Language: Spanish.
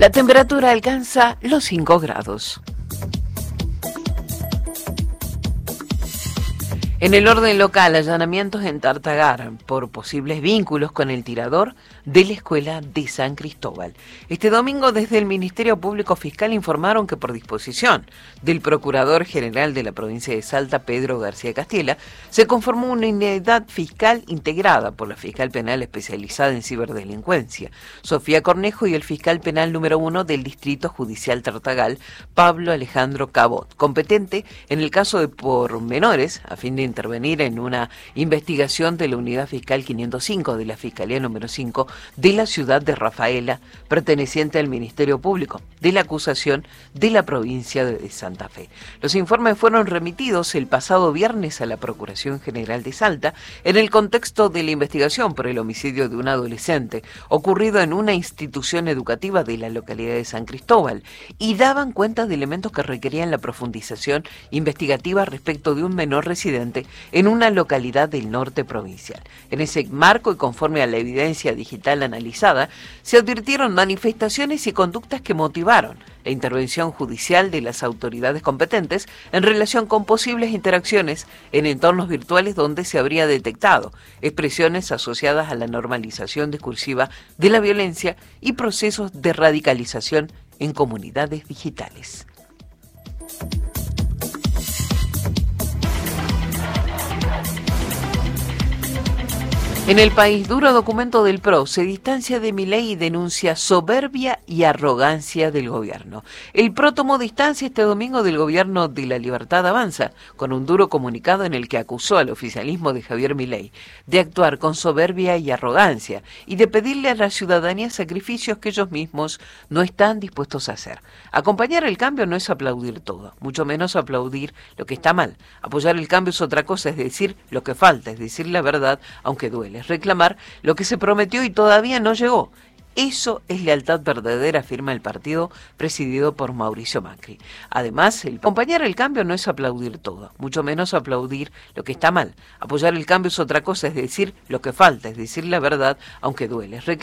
La temperatura alcanza los 5 grados. En el orden local, allanamientos en Tartagar por posibles vínculos con el tirador de la escuela de San Cristóbal. Este domingo, desde el Ministerio Público Fiscal informaron que por disposición del Procurador General de la provincia de Salta, Pedro García Castiela, se conformó una unidad fiscal integrada por la fiscal penal especializada en ciberdelincuencia, Sofía Cornejo, y el fiscal penal número 1 del Distrito Judicial Tartagal, Pablo Alejandro Cabot, competente en el caso de pormenores, a fin de intervenir en una investigación de la Unidad Fiscal 505 de la Fiscalía número 5 de la ciudad de Rafaela, perteneciente al Ministerio Público, de la acusación de la provincia de Santa Fe. Los informes fueron remitidos el pasado viernes a la Procuración General de Salta en el contexto de la investigación por el homicidio de un adolescente ocurrido en una institución educativa de la localidad de San Cristóbal y daban cuenta de elementos que requerían la profundización investigativa respecto de un menor residente en una localidad del norte provincial. En ese marco y conforme a la evidencia digital analizada, se advirtieron manifestaciones y conductas que motivaron la intervención judicial de las autoridades competentes en relación con posibles interacciones en entornos virtuales donde se habría detectado expresiones asociadas a la normalización discursiva de la violencia y procesos de radicalización en comunidades digitales. En el país, duro documento del PRO se distancia de Milei y denuncia soberbia y arrogancia del gobierno. El PRO tomó distancia este domingo del gobierno de La Libertad Avanza, con un duro comunicado en el que acusó al oficialismo de Javier Milei de actuar con soberbia y arrogancia y de pedirle a la ciudadanía sacrificios que ellos mismos no están dispuestos a hacer. Acompañar el cambio no es aplaudir todo, mucho menos aplaudir lo que está mal. Apoyar el cambio es otra cosa, es decir lo que falta, es decir la verdad, aunque duele. Es reclamar lo que se prometió y todavía no llegó. Eso es lealtad verdadera, afirma el partido presidido por Mauricio Macri. Además, acompañar el cambio no es aplaudir todo, mucho menos aplaudir lo que está mal. Apoyar el cambio es otra cosa, es decir lo que falta, es decir la verdad, aunque duele. Es